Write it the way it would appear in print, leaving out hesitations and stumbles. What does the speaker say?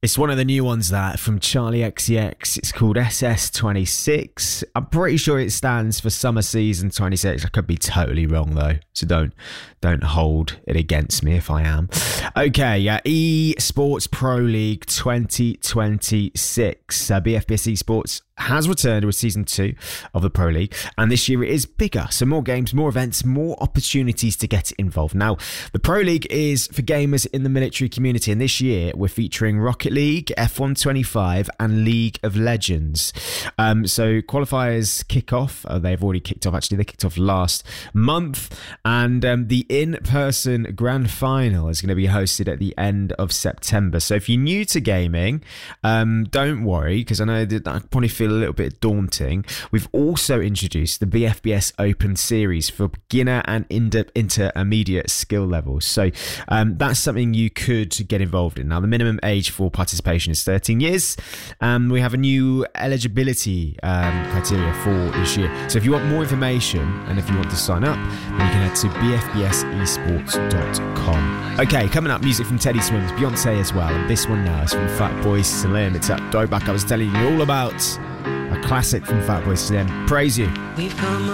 It's one of the new ones that from Charlie XCX. It's called SS26. I'm pretty sure it stands for Summer Season 26. I could be totally wrong though, so don't hold it against me if I am. Okay, Esports Pro League 2026. BFBS Esports has returned with season 2 of the Pro League, and this year it is bigger. So more games, more events, more opportunities to get involved. Now, the Pro League is for gamers in the military community, and this year we're featuring Rocket League, F1 25, and League of Legends. So qualifiers kick off. They've already kicked off, actually. They kicked off last month, and the in-person grand final is going to be hosted at the end of September. So if you're new to gaming, don't worry, because I know that probably feel a little bit daunting. We've also introduced the BFBS Open Series for beginner and intermediate skill levels. So that's something you could get involved in. Now, the minimum age for participation is 13 years. We have a new eligibility criteria for this year. So if you want more information and if you want to sign up, then you can head to bfbsesports.com. Okay, coming up, music from Teddy Swims, Beyonce as well, and this one now is from Fatboy Slim. It's that throwback I was telling you all about. A classic from Fatboy Slim. Praise You. We've come